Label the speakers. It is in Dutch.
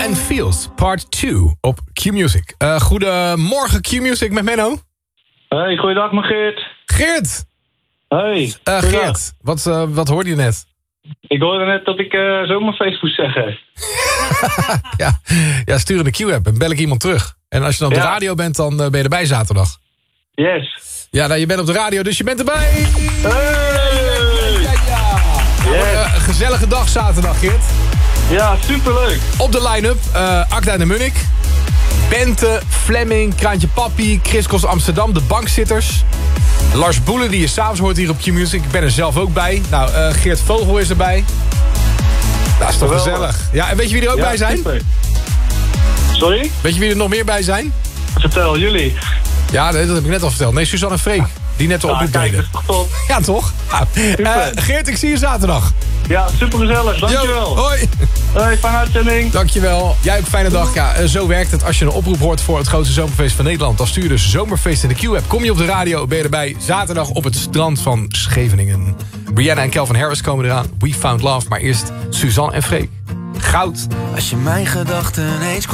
Speaker 1: and Feels, part 2 op Q-Music. Goedemorgen Q-Music met Menno.
Speaker 2: Hey, goeiedag mijn Geert.
Speaker 1: Geert!
Speaker 2: Hey.
Speaker 1: Geert, wat hoorde je net?
Speaker 2: Ik hoorde net dat ik zomerfeest moest zeggen.
Speaker 1: ja, stuur een Q-app en bel ik iemand terug. En als je dan op de radio bent, dan ben je erbij zaterdag.
Speaker 2: Yes.
Speaker 1: Ja, nou, je bent op de radio, dus je bent erbij.
Speaker 2: Hey!
Speaker 1: Yes. Een gezellige dag zaterdag, Geert.
Speaker 2: Ja, superleuk.
Speaker 1: Op de line-up, Akda en de Munnik. Bente, Fleming, Kraantje Papi, Chris Kos Amsterdam, de bankzitters. Lars Boelen, die je s'avonds hoort hier op Q-Music. Ik ben er zelf ook bij. Nou, Geert Vogel is erbij. Dat is toch gezellig. Ja, en weet je wie er ook bij zijn?
Speaker 2: Super. Sorry?
Speaker 1: Weet je wie er nog meer bij zijn?
Speaker 2: Vertel, jullie.
Speaker 1: Ja, dat heb ik net al verteld. Nee, Suzanne en Freek. Die net de oproep deden.
Speaker 2: Dat is toch top.
Speaker 1: Ja, toch? Geert, ik zie je zaterdag.
Speaker 2: Ja, supergezellig. Dankjewel.
Speaker 1: Yo, hoi.
Speaker 2: Hoi, fijne uitzending.
Speaker 1: Dankjewel. Jij ook een fijne dag. Ja, zo werkt het. Als je een oproep hoort voor het grootste zomerfeest van Nederland, dan stuur je dus Zomerfeest in de Q-app. Kom je op de radio, ben je erbij. Zaterdag op het strand van Scheveningen. Brianna en Calvin Harris komen eraan. We Found Love. Maar eerst Suzanne en Freek. Goud.
Speaker 3: Als je mijn gedachten eens